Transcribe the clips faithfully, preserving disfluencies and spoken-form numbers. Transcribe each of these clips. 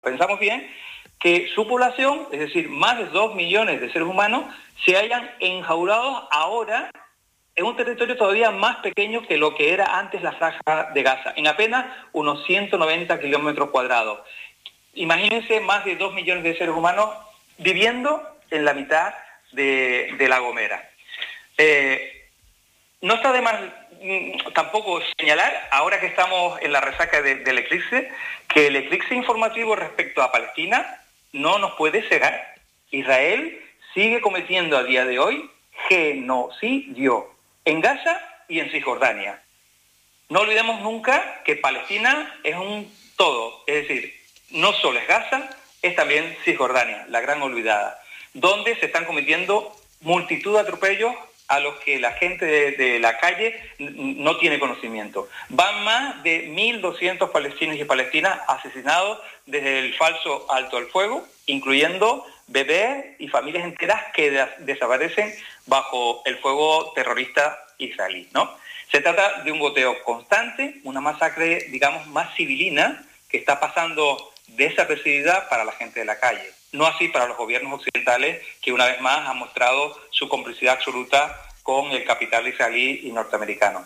Pensamos bien que su población, es decir, más de dos millones de seres humanos, se hayan enjaulados ahora en un territorio todavía más pequeño que lo que era antes la franja de Gaza, en apenas unos ciento noventa kilómetros cuadrados. Imagínense más de dos millones de seres humanos viviendo en la mitad de, de La Gomera. Eh, no está de más mm, tampoco señalar, ahora que estamos en la resaca de, del eclipse, que el eclipse informativo respecto a Palestina no nos puede cegar. Israel sigue cometiendo a día de hoy genocidio en Gaza y en Cisjordania. No olvidemos nunca que Palestina es un todo, es decir, no solo es Gaza, es también Cisjordania, la gran olvidada, donde se están cometiendo multitud de atropellos a los que la gente de, de la calle no tiene conocimiento. Van más de mil doscientos palestinos y palestinas asesinados desde el falso alto al fuego, incluyendo bebés y familias enteras que des- desaparecen bajo el fuego terrorista israelí, ¿no? Se trata de un goteo constante, una masacre, digamos, más civilina, que está pasando desapercibida para la gente de la calle. No así para los gobiernos occidentales, que una vez más han mostrado su complicidad absoluta con el capital israelí y norteamericano.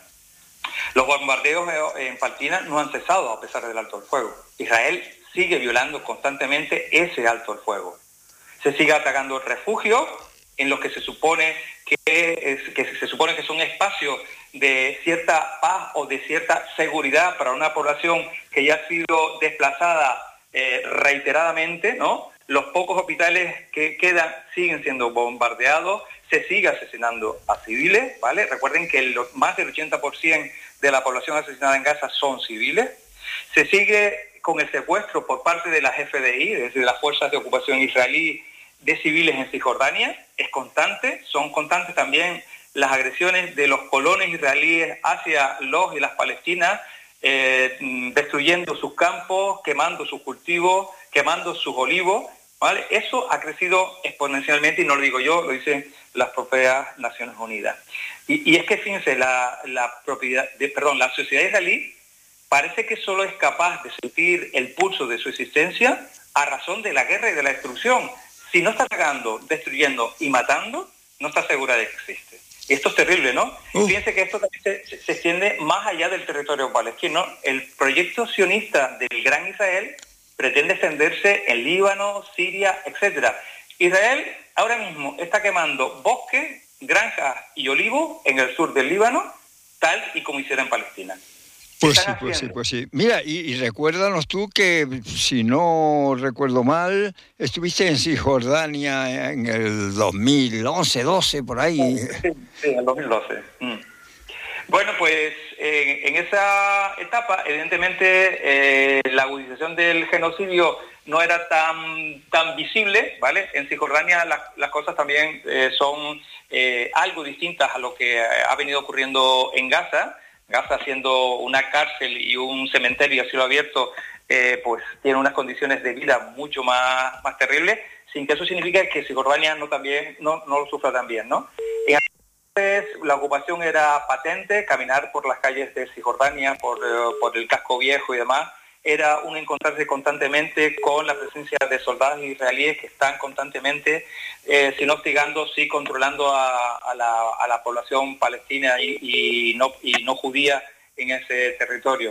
Los bombardeos en Palestina no han cesado a pesar del alto al fuego. Israel sigue violando constantemente ese alto al fuego. Se sigue atacando refugios en los que se supone que, es, que se supone que son espacios de cierta paz o de cierta seguridad para una población que ya ha sido desplazada eh, reiteradamente, ¿no? Los pocos hospitales que quedan siguen siendo bombardeados, se sigue asesinando a civiles, ¿vale? Recuerden que el, más del ochenta por ciento de la población asesinada en Gaza son civiles. Se sigue con el secuestro por parte de las F D I, desde las fuerzas de ocupación israelí, de civiles en Cisjordania. Es constante, son constantes también las agresiones de los colonos israelíes hacia los y las palestinas, eh, destruyendo sus campos, quemando sus cultivos, quemando sus olivos, ¿vale? Eso ha crecido exponencialmente, y no lo digo yo, lo dicen las propias Naciones Unidas. Y, y es que, fíjense, la, la, propiedad de, perdón, la sociedad israelí parece que solo es capaz de sentir el pulso de su existencia a razón de la guerra y de la destrucción. Si no está atacando, destruyendo y matando, no está segura de que existe. Y esto es terrible, ¿no? Uh. Fíjense que esto también se, se extiende más allá del territorio palestino. El proyecto sionista del Gran Israel pretende extenderse en Líbano, Siria, etcétera. Israel ahora mismo está quemando bosques, granjas y olivos en el sur del Líbano, tal y como hiciera en Palestina. Pues sí, pues sí, pues sí. Mira, y, y recuérdanos tú que, si no recuerdo mal, estuviste en Cisjordania en el dos mil once, doce, por ahí. Sí, sí, en el dos mil doce. Mm. Bueno, pues eh, en esa etapa, evidentemente, eh, la agudización del genocidio no era tan, tan visible, ¿vale? En Cisjordania la, las cosas también eh, son eh, algo distintas a lo que ha venido ocurriendo en Gaza. Gaza, siendo una cárcel y un cementerio a cielo abierto, eh, pues tiene unas condiciones de vida mucho más, más terribles, sin que eso signifique que Cisjordania no, también, no, no lo sufra también, ¿no? En entonces, la ocupación era patente, caminar por las calles de Cisjordania, por, eh, por el casco viejo y demás, era un encontrarse constantemente con la presencia de soldados israelíes que están constantemente, eh, si no hostigando, sí controlando a, a, la, a la población palestina y, y, no, y no judía en ese territorio.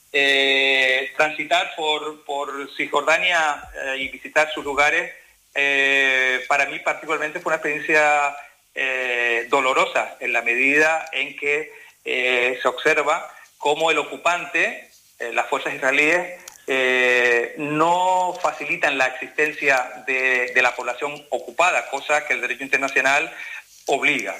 Eh, transitar por, por Cisjordania eh, y visitar sus lugares, eh, para mí particularmente fue una experiencia eh, dolorosa, en la medida en que eh, se observa cómo el ocupante, las fuerzas israelíes, eh, no facilitan la existencia de, de la población ocupada, cosa que el derecho internacional obliga.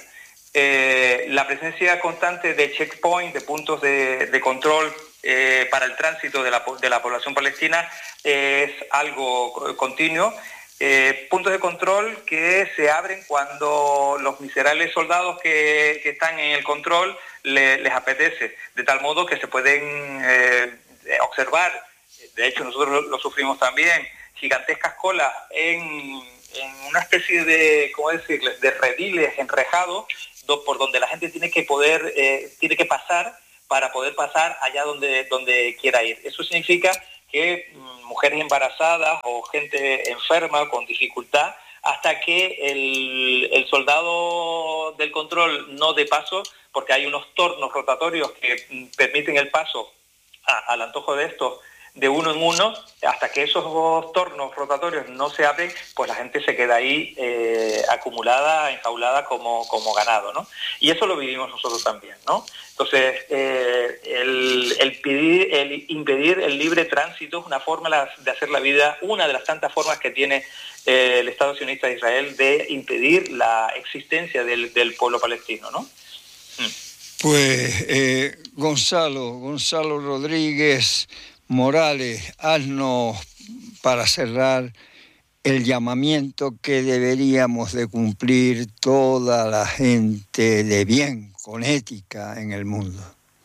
Eh, la presencia constante de checkpoints, de puntos de, de control eh, para el tránsito de la, de la población palestina es algo continuo. Eh, puntos de control que se abren cuando los miserables soldados que, que están en el control le, les apetece, de tal modo que se pueden eh, observar, de hecho nosotros lo, lo sufrimos también, gigantescas colas en, en una especie de, ¿cómo decirle?, de rediles enrejados do, por donde la gente tiene que poder, eh, tiene que pasar para poder pasar allá donde, donde quiera ir. Eso significa que mmm, mujeres embarazadas o gente enferma con dificultad, hasta que el, el soldado del control no dé paso, porque hay unos tornos rotatorios que permiten el paso a, al antojo de estos de uno en uno, hasta que esos tornos rotatorios no se abren, pues la gente se queda ahí eh, acumulada, enjaulada como, como ganado, ¿no? Y eso lo vivimos nosotros también, ¿no? Entonces, eh, el, el, pedir, el impedir el libre tránsito es una forma de hacer la vida, una de las tantas formas que tiene eh, el Estado sionista de Israel de impedir la existencia del, del pueblo palestino, ¿no? Mm. Pues, eh, Gonzalo, Gonzalo Rodríguez Morales, haznos, para cerrar, el llamamiento que deberíamos de cumplir toda la gente de bien, con ética en el mundo.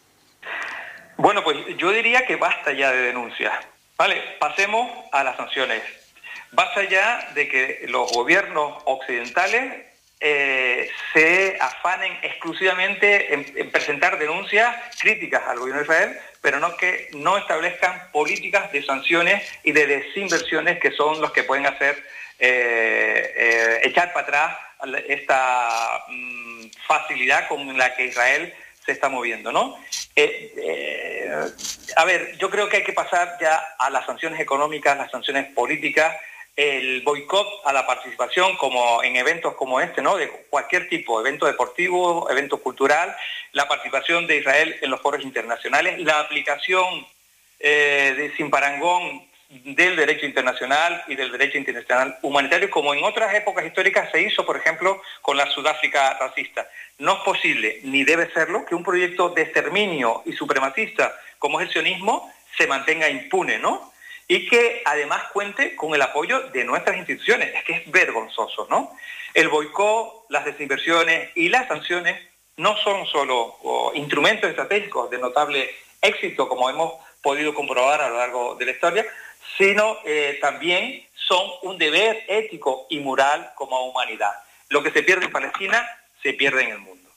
Bueno, pues yo diría que basta ya de denuncias, ¿vale? Pasemos a las sanciones. Basta ya de que los gobiernos occidentales eh, se afanen exclusivamente en, en presentar denuncias críticas al gobierno de Israel, pero no que no establezcan políticas de sanciones y de desinversiones que son los que pueden hacer eh, eh, echar para atrás esta mm, facilidad con la que Israel se está moviendo, ¿no? Eh, eh, a ver, yo creo que hay que pasar ya a las sanciones económicas, las sanciones políticas, el boicot a la participación como en eventos como este, ¿no? De cualquier tipo, evento deportivo, evento cultural, la participación de Israel en los foros internacionales, la aplicación eh, de sin parangón del derecho internacional y del derecho internacional humanitario, como en otras épocas históricas se hizo, por ejemplo, con la Sudáfrica racista. No es posible, ni debe serlo, que un proyecto de exterminio y supremacista como es el sionismo se mantenga impune, ¿no? Y que además cuente con el apoyo de nuestras instituciones. Es que es vergonzoso, ¿no? El boicot, las desinversiones y las sanciones no son solo oh, instrumentos estratégicos de notable éxito, como hemos podido comprobar a lo largo de la historia, sino eh, también son un deber ético y moral como humanidad. Lo que se pierde en Palestina, se pierde en el mundo.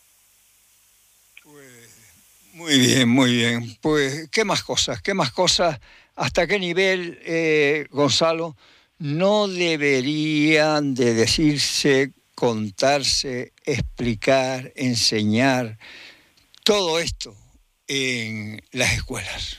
Pues, muy bien, muy bien. Pues, ¿qué más cosas? ¿Qué más cosas? ¿Hasta qué nivel, eh, Gonzalo, no deberían de decirse, contarse, explicar, enseñar todo esto en las escuelas?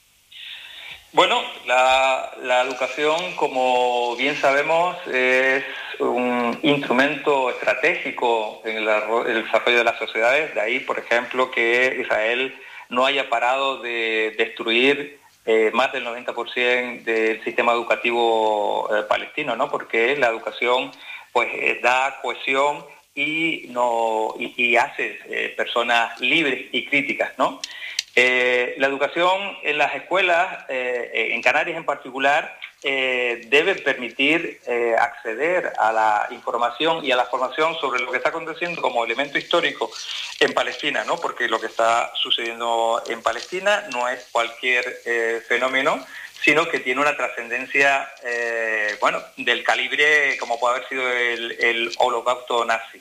Bueno, la, la educación, como bien sabemos, es un instrumento estratégico en el, el desarrollo de las sociedades. De ahí, por ejemplo, que Israel no haya parado de destruir eh, más del noventa por ciento del sistema educativo eh, palestino, ¿no? Porque la educación pues eh, da cohesión y, no, y, y hace eh, personas libres y críticas, ¿no? Eh, la educación en las escuelas, eh, en Canarias en particular, eh, debe permitir eh, acceder a la información y a la formación sobre lo que está aconteciendo como elemento histórico en Palestina, ¿no? Porque lo que está sucediendo en Palestina no es cualquier eh, fenómeno, sino que tiene una trascendencia, eh, bueno, del calibre como puede haber sido el, el holocausto nazi.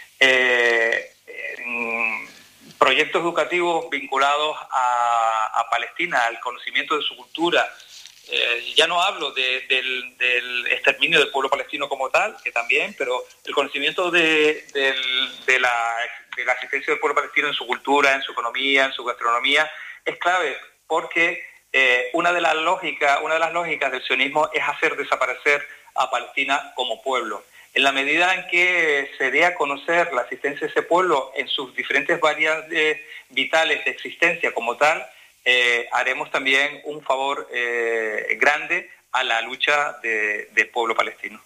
Eh, en, proyectos educativos vinculados a, a Palestina, al conocimiento de su cultura. Eh, ya no hablo de, del, del exterminio del pueblo palestino como tal, que también, pero el conocimiento de, del, de, la, de la existencia del pueblo palestino en su cultura, en su economía, en su gastronomía, es clave porque eh, una de las lógicas, una de las lógicas del sionismo es hacer desaparecer a Palestina como pueblo. En la medida en que se dé a conocer la existencia de ese pueblo en sus diferentes variedades vitales de existencia como tal, eh, haremos también un favor eh, grande a la lucha de, del pueblo palestino.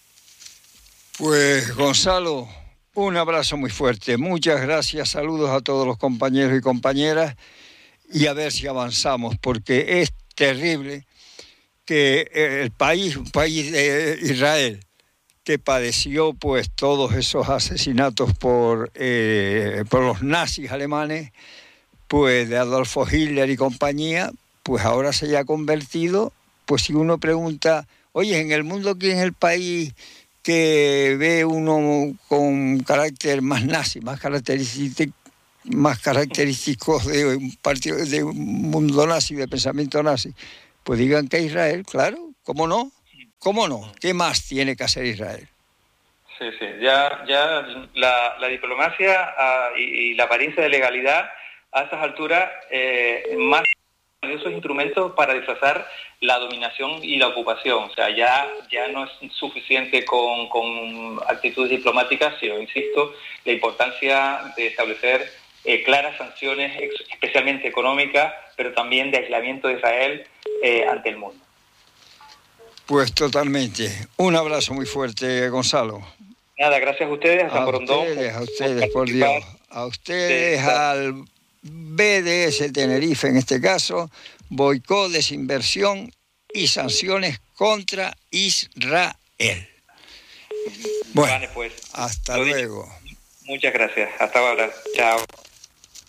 Pues Gonzalo, un abrazo muy fuerte. Muchas gracias, saludos a todos los compañeros y compañeras y a ver si avanzamos, porque es terrible que el país, un país de Israel, que padeció pues todos esos asesinatos por, eh, por los nazis alemanes, pues de Adolfo Hitler y compañía, pues ahora se haya convertido, pues si uno pregunta, oye, en el mundo ¿quién es el país que ve uno con carácter más nazi, más característico, más característicos de un partido, de un mundo nazi, de pensamiento nazi? pues digan que Israel, claro, ¿cómo no? ¿Cómo no? ¿Qué más tiene que hacer Israel? Sí, sí, ya, ya la, la diplomacia uh, y, y la apariencia de legalidad a estas alturas, eh, más esos instrumentos para disfrazar la dominación y la ocupación. O sea, ya, ya no es suficiente con, con actitudes diplomáticas, sino, insisto, la importancia de establecer eh, claras sanciones, especialmente económicas, pero también de aislamiento de Israel eh, ante el mundo. Pues totalmente. Un abrazo muy fuerte, Gonzalo. Nada, gracias a ustedes, a San Borondón. A ustedes, a ustedes, por Dios. A ustedes, al B D S Tenerife en este caso, boicot, desinversión y sanciones contra Israel. Bueno, vale, pues, hasta luego. Muchas gracias. Hasta ahora. Chao.